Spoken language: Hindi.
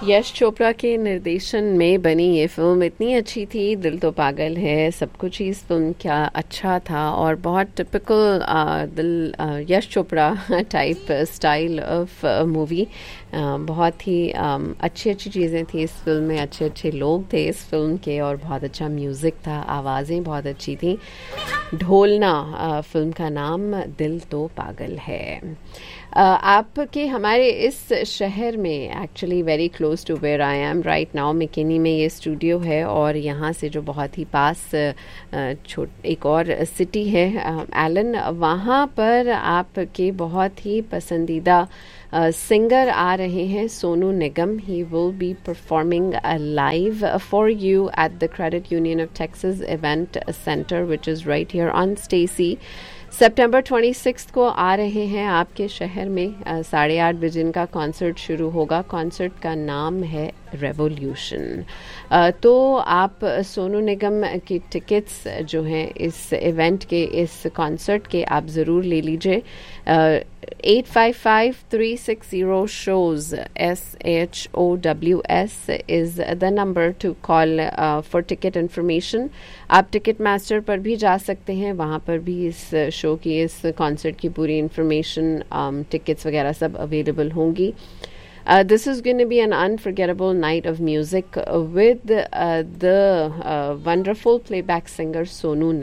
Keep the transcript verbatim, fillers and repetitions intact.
यश चोपड़ा के निर्देशन में बनी ये फिल्म इतनी अच्छी थी, दिल तो पागल है, सब कुछ ही इस फिल्म का अच्छा था और बहुत टिपिकल दिल आ, Yash Chopra type style of movie. बहुत ही अच्छी अच्छी चीज़ें थी इस फिल्म में, अच्छे अच्छे लोग थे इस फिल्म के और बहुत अच्छा म्यूज़िक था, आवाज़ें बहुत अच्छी थी। ढोलना फिल्म का नाम, दिल तो पागल है। Uh, आपके हमारे इस शहर में actually very close to where I am right now, McKinney में ये स्टूडियो है और यहाँ से जो बहुत ही पास छोट एक और सिटी है एलन, वहाँ पर आपके बहुत ही पसंदीदा सिंगर आ रहे हैं, Sonu Nigam. He will be performing live for you at the credit union of Texas event centre which is right here on Stacy. सितंबर छब्बीस को आ रहे हैं आपके शहर में, साढ़े आठ बजे इनका कॉन्सर्ट शुरू होगा। कॉन्सर्ट का नाम है रेवोल्यूशन। तो आप सोनू निगम की टिकट्स जो हैं इस इवेंट के, इस कॉन्सर्ट के, आप ज़रूर ले लीजिए। Eight five five three six zero shows S H O W S is the number two call for ticket information. आप टिकट मास्टर पर भी जा सकते हैं, वहाँ पर भी इस शो की, इस कॉन्सर्ट की पूरी इन्फॉर्मेशन, टिकट्स वगैरह सब अवेलेबल होंगी। Uh, this is going to be an unforgettable night of music uh, with uh, the uh, wonderful playback singer Sonu